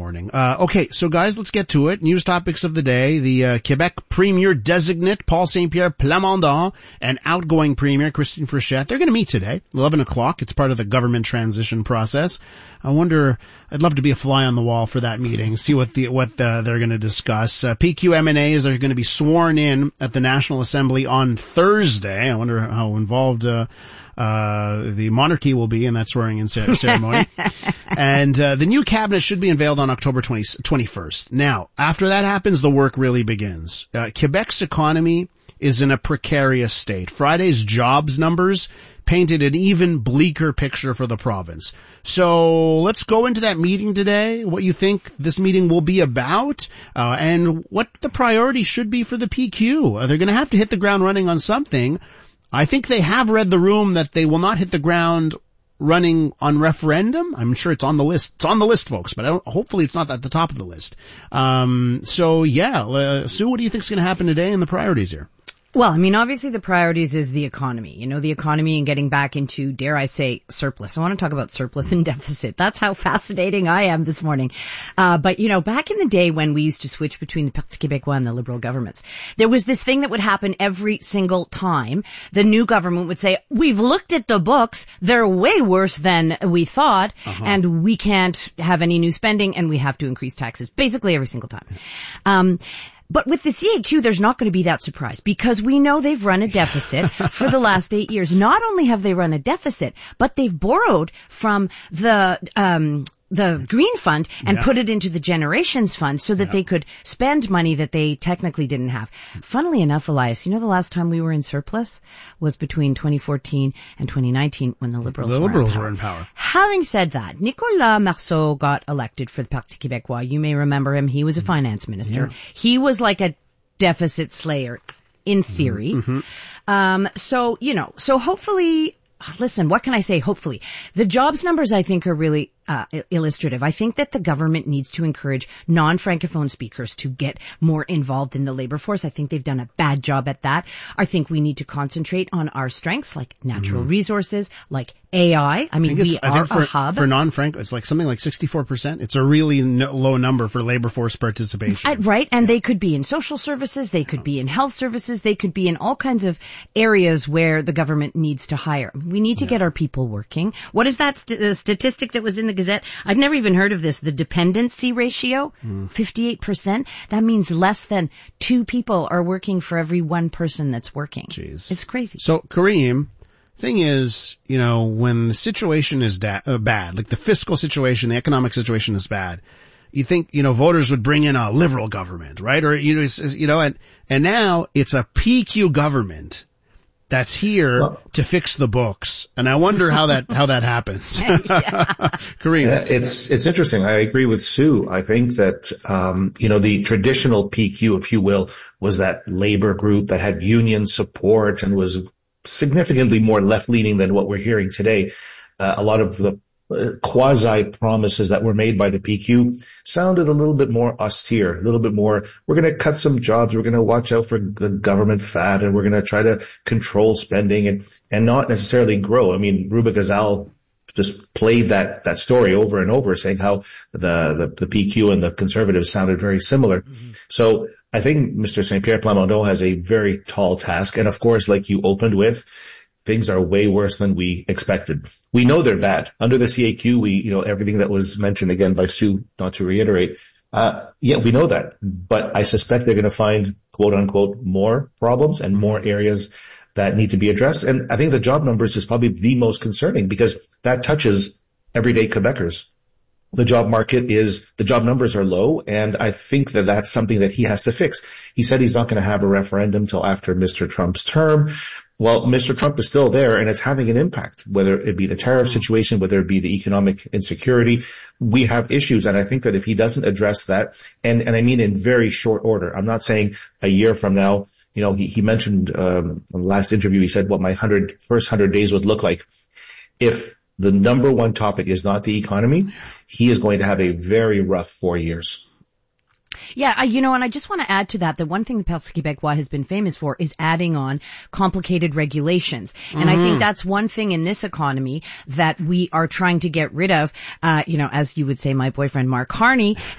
morning. Okay, so guys, let's get to it. News topics of the day. The Quebec Premier Designate, Paul Saint-Pierre Plamondon, and outgoing Premier, Christine Frechette, they're going to meet today, 11 o'clock. It's part of the government transition process. I'd love to be a fly on the wall for that meeting, see what they're going to discuss. PQ MNAs are going to be sworn in at the National Assembly on Thursday. I wonder how involved the monarchy will be in that swearing in ceremony. And the new cabinet should be unveiled on October 21st. Now, after that happens, the work really begins. Quebec's economy is in a precarious state. Friday's jobs numbers painted an even bleaker picture for the province. So let's go into that meeting today, what you think this meeting will be about, and what the priority should be for the PQ. They're going to have to hit the ground running on something. I think they have read the room that they will not hit the ground running on referendum. I'm sure it's on the list. It's on the list, folks, but hopefully it's not at the top of the list. Sue, what do you think is going to happen today and the priorities here? Well, I mean, obviously the priorities is the economy, the economy and getting back into, dare I say, surplus. I want to talk about surplus and deficit. That's how fascinating I am this morning. But back in the day when we used to switch between the Parti Québécois and the Liberal governments, there was this thing that would happen every single time. The new government would say, we've looked at the books. They're way worse than we thought. And we can't have any new spending and we have to increase taxes basically every single time. But with the CAQ, there's not going to be that surprise because we know they've run a deficit for the last 8 years. Not only have they run a deficit, but they've borrowed from the Green Fund and put it into the Generations Fund so that they could spend money that they technically didn't have. Funnily enough, Elias, the last time we were in surplus was between 2014 and 2019 when the Liberals were in power. Having said that, Nicolas Marceau got elected for the Parti Québécois. You may remember him. He was a finance minister. Yeah. He was like a deficit slayer in theory. So hopefully, listen, what can I say? Hopefully. The jobs numbers, I think, are really illustrative. I think that the government needs to encourage non-Francophone speakers to get more involved in the labor force. I think they've done a bad job at that. I think we need to concentrate on our strengths like natural resources, like AI. I mean, we are a hub. For non-Franc, it's like something like 64%. It's a really low number for labor force participation. Right. And they could be in social services. They could be in health services. They could be in all kinds of areas where the government needs to hire. We need to get our people working. What is that statistic that was in the Gazette? I've never even heard of this. The dependency ratio, 58%. That means less than 2 people are working for every 1 person that's working. Jeez. It's crazy. So, Kareem, thing is, when the situation is bad, like the fiscal situation, the economic situation is bad, you think, voters would bring in a Liberal government, right? Or, and now it's a PQ government that's here to fix the books. And I wonder how that happens. Kareem. Yeah, it's interesting. I agree with Sue. I think that, the traditional PQ, if you will, was that labor group that had union support and was significantly more left-leaning than what we're hearing today. A lot of the quasi-promises that were made by the PQ sounded a little bit more austere, a little bit more, we're going to cut some jobs, we're going to watch out for the government fat, and we're going to try to control spending and not necessarily grow. I mean, Ruba Gazal just played that story over and over, saying how the PQ and the Conservatives sounded very similar. So I think Mr. Saint-Pierre Plamondon has a very tall task. And of course, like you opened with, things are way worse than we expected. We know they're bad. Under the CAQ, everything that was mentioned again by Sue, not to reiterate, we know that. But I suspect they're going to find, quote unquote, more problems and more areas that need to be addressed. And I think the job numbers is probably the most concerning because that touches everyday Quebecers. The job numbers are low, and I think that that's something that he has to fix. He said he's not going to have a referendum till after Mr. Trump's term. Well, Mr. Trump is still there, and it's having an impact, whether it be the tariff situation, whether it be the economic insecurity. We have issues, and I think that if he doesn't address that, and I mean in very short order, I'm not saying a year from now, he mentioned in the last interview, he said what my first 100 days would look like. If the number one topic is not the economy, he is going to have a very rough 4 years. Yeah, and I just want to add to that one thing the Parti Québécois has been famous for is adding on complicated regulations. And I think that's one thing in this economy that we are trying to get rid of. As you would say, my boyfriend Mark Harney